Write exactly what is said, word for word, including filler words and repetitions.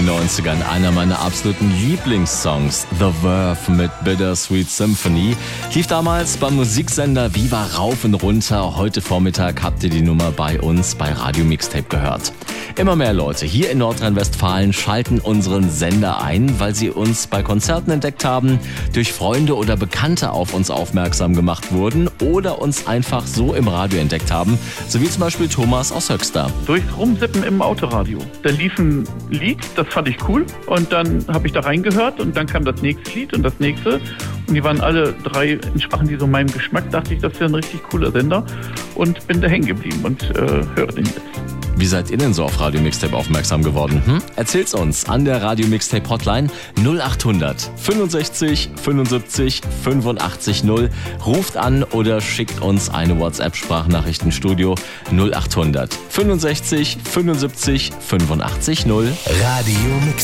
den neunzigern. Einer meiner absoluten Lieblingssongs, The Verve mit Bittersweet Symphony, lief damals beim Musiksender Viva rauf und runter. Heute Vormittag habt ihr die Nummer bei uns bei Radio Mixtape gehört. Immer mehr Leute hier in Nordrhein-Westfalen schalten unseren Sender ein, weil sie uns bei Konzerten entdeckt haben, durch Freunde oder Bekannte auf uns aufmerksam gemacht wurden oder uns einfach so im Radio entdeckt haben, so wie zum Beispiel Thomas aus Höxter. Durchs Rumsippen im Autoradio. Da lief ein Lied, das fand ich cool und dann habe ich da reingehört und dann kam das nächste Lied und das nächste und die waren alle drei, entsprachen die so meinem Geschmack, dachte ich, das wäre ein richtig cooler Sender und bin da hängen geblieben und äh, höre den jetzt. Wie seid ihr denn so auf Radio Mixtape aufmerksam geworden? Hm? Erzählt's uns an der Radio Mixtape Hotline null acht hundert fünfundsechzig fünfundsiebzig fünfundachtzig null. Ruft an oder schickt uns eine WhatsApp-Sprachnachrichtenstudio null acht hundert fünfundsechzig fünfundsiebzig fünfundachtzig null. Radio Mixtape.